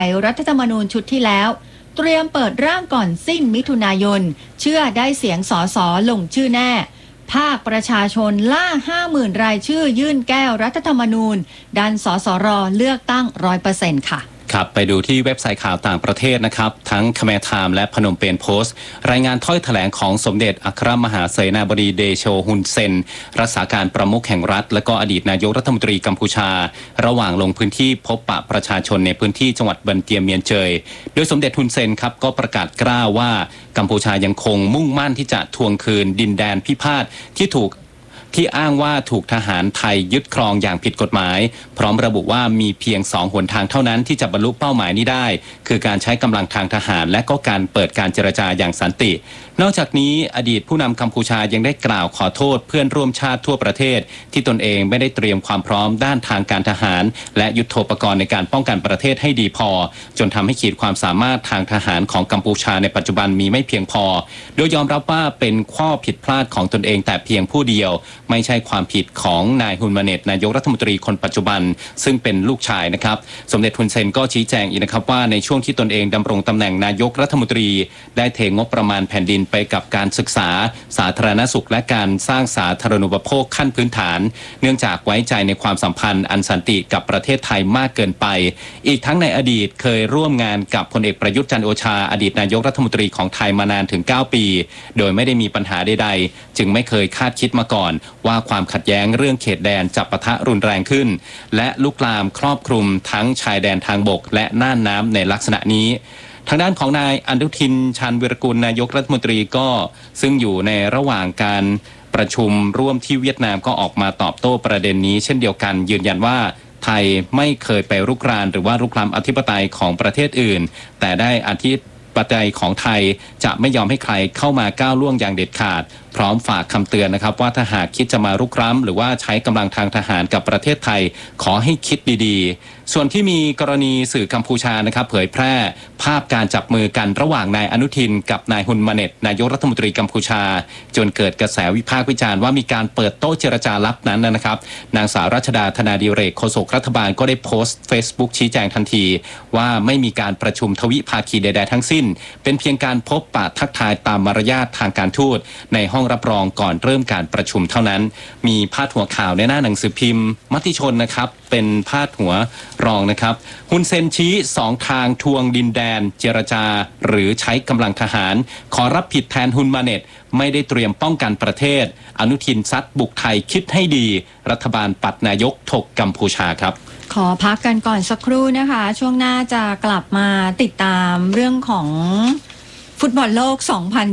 รัฐธรรมนูญชุดที่แล้วเตรียมเปิดร่างก่อนสิ้นมิถุนายนเชื่อได้เสียงสสลงชื่อแน่ภาคประชาชนล่า 50,000 รายชื่อยื่นแก้รัฐธรรมนูญดันสสรเลือกตั้ง 100% ค่ะครับไปดูที่เว็บไซต์ข่าวต่างประเทศนะครับทั้งคแมร์ไทม์และพนมเปญโพสต์รายงานถ้อยแถลงของสมเด็จอัครมหาเสนาบดีเดโชฮุนเซนรักษาการประมุขแห่งรัฐและก็อดีตนายกรัฐมนตรีกัมพูชาระหว่างลงพื้นที่พบปะประชาชนในพื้นที่จังหวัดบันเตียเมียนเจยโดยสมเด็จฮุนเซนครับก็ประกาศกล้าว่ากัมพูชายังคงมุ่งมั่นที่จะทวงคืนดินแดนพิพาทที่อ้างว่าถูกทหารไทยยึดครองอย่างผิดกฎหมายพร้อมระบุว่ามีเพียง2 หนทางเท่านั้นที่จะบรรลุเป้าหมายนี้ได้คือการใช้กำลังทางทหารและก็การเปิดการเจรจาอย่างสันตินอกจากนี้อดีตผู้นำกัมพูชายังได้กล่าวขอโทษเพื่อนร่วมชาติทั่วประเทศที่ตนเองไม่ได้เตรียมความพร้อมด้านทางการทหารและยุทโธปกรณ์ในการป้องกันประเทศให้ดีพอจนทำให้ขีดความสามารถทางทหารของกัมพูชาในปัจจุบันมีไม่เพียงพอโดยยอมรับว่าเป็นข้อผิดพลาดของตนเองแต่เพียงผู้เดียวไม่ใช่ความผิดของนายฮุนมาเนตนายกรัฐมนตรีคนปัจจุบันซึ่งเป็นลูกชายนะครับสมเด็จฮุนเซนก็ชี้แจงอีกนะครับว่าในช่วงที่ตนเองดำรงตำแหน่งนายกรัฐมนตรีได้เทงบประมาณแผ่นดินไปกับการศึกษาสาธารณสุขและการสร้างสาธารณูปโภคขั้นพื้นฐานเนื่องจากไว้ใจในความสัมพันธ์อันสันติกับประเทศไทยมากเกินไปอีกทั้งในอดีตเคยร่วมงานกับพลเอกประยุทธ์จันทร์โอชาอดีตนายกรัฐมนตรีของไทยมานานถึง9 ปีโดยไม่ได้มีปัญหาใดๆจึงไม่เคยคาดคิดมาก่อนว่าความขัดแย้งเรื่องเขตแดนจะปะทะรุนแรงขึ้นและลุกลามครอบคลุมทั้งชายแดนทางบกและน่านน้ำในลักษณะนี้ทางด้านของนายอนุทินชาญวิรากูลนายกรัฐมนตรีก็ซึ่งอยู่ในระหว่างการประชุมร่วมที่เวียดนามก็ออกมาตอบโต้ประเด็นนี้เช่นเดียวกันยืนยันว่าไทยไม่เคยไปรุกรานหรือว่ารุกล้ำอธิปไตยของประเทศอื่นแต่ได้อธิปไตยของไทยจะไม่ยอมให้ใครเข้ามาก้าวล่วงอย่างเด็ดขาดพร้อมฝากคำเตือนนะครับว่าถ้าหากคิดจะมารุกล้ำหรือว่าใช้กำลังทางทหารกับประเทศไทยขอให้คิดดีๆส่วนที่มีกรณีสื่อกัมพูชานะครับเผยแพร่ภาพการจับมือกันระหว่างนายอนุทินกับนายฮุนมาเนตนายกรัฐมนตรีกัมพูชาจนเกิดกระแสวิพากษ์วิจารณ์ว่ามีการเปิดโต๊ะเจรจาลับนั้นนะครับนางสาวรัชดาธนาดิเรกโฆษกรัฐบาลก็ได้โพสต์ Facebook ชี้แจงทันทีว่าไม่มีการประชุมทวิภาคีใดๆทั้งสิ้นเป็นเพียงการพบปะทักทายตามมารยาททางการทูตในห้องรับรองก่อนเริ่มการประชุมเท่านั้นมีพาดหัวข่าวในหน้าหนังสือพิมพ์มติชนนะครับเป็นพาดหัวรองนะครับฮุนเซนชี้2 ทางทวงดินแดนเจรจาหรือใช้กำลังทหารขอรับผิดแทนฮุนมาเนตไม่ได้เตรียมป้องกันประเทศอนุทินซัดบุกไทยคิดให้ดีรัฐบาลปัดนายกถกกัมพูชาครับขอพักกันก่อนสักครู่นะคะช่วงหน้าจะกลับมาติดตามเรื่องของฟุตบอลโลก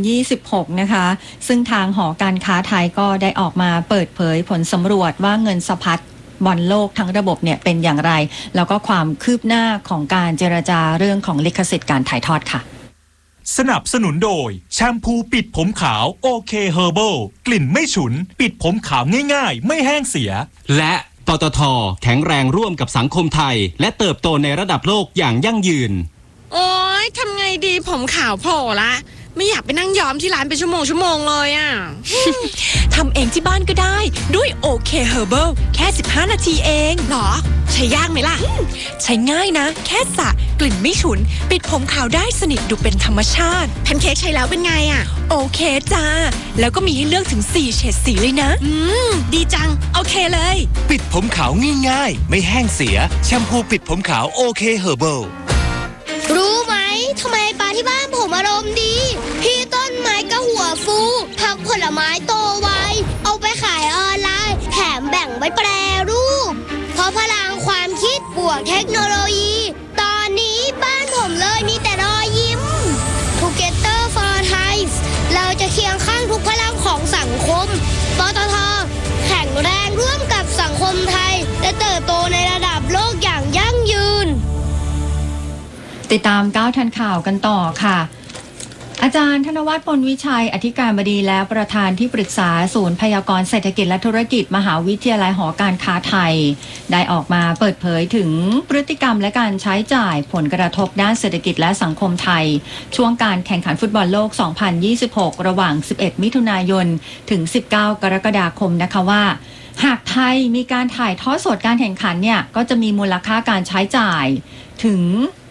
2026 นะคะซึ่งทางหอการค้าไทยก็ได้ออกมาเปิดเผยผลสำรวจว่าเงินสะพัดบอลโลกทั้งระบบเนี่ยเป็นอย่างไรแล้วก็ความคืบหน้าของการเจรจาเรื่องของลิขสิทธิ์การถ่ายทอดค่ะสนับสนุนโดยแชมพูปิดผมขาวโอเคเฮอร์เบิลกลิ่นไม่ฉุนปิดผมขาวง่ายๆไม่แห้งเสียและปตท.แข็งแรงร่วมกับสังคมไทยและเติบโตในระดับโลกอย่างยั่งยืนโอ๊ยทำไงดีผมขาวโผล่ละไม่อยากไปนั่งย้อมที่ร้านเป็นชั่วโมงเลยอ่ะทำเองที่บ้านก็ได้ด้วยโอเคเฮอร์เบิลแค่15 นาทีเองหรอใช้ยากไหมล่ะใช้ง่ายนะแค่สระกลิ่นไม่ฉุนปิดผมขาวได้สนิทดูเป็นธรรมชาติแพนเค้กใช้แล้วเป็นไงอ่ะโอเคจ้าแล้วก็มีให้เลือกถึง4 เฉดสีเลยนะดีจังโอเคเลยปิดผมขาวง่ายๆไม่แห้งเสียแชมพูปิดผมขาวโอเคเฮอร์เบิลรู้ไหมทำไมปลาที่บ้านผมอารมณ์ดีพี่ต้นไม้ก็หัวฟูผักผลไม้โตไวเอาไปขายออนไลน์แถมแบ่งไว้แปรรูปเพราะพลังความคิดบวกเทคโนโลยีตอนนี้บ้านผมเลยมีแต่รอยยิ้ม Together for Thai เราจะเคียงข้างทุกพลังของสังคมปตท.แข็งแรงร่วมกับสังคมไทยและเติบโตในระดับโลกอย่างยั่งยืนติดตาม9 ทันข่าวกันต่อค่ะอาจารย์ธนวัฒน์ พลวิชัยอธิการบดีและประธานที่ปรึกษาศูนย์พยากรณ์เศรษฐกิจและธุรกิจมหาวิทยาลัยหอการค้าไทยได้ออกมาเปิดเผยถึงพฤติกรรมและการใช้จ่ายผลกระทบด้านเศรษฐกิจและสังคมไทยช่วงการแข่งขันฟุตบอลโลก 2026 ระหว่าง 11 มิถุนายนถึง 19 กรกฎาคมนะคะว่าหากไทยมีการถ่ายทอดสดการแข่งขันเนี่ยก็จะมีมูลค่าการใช้จ่ายถึง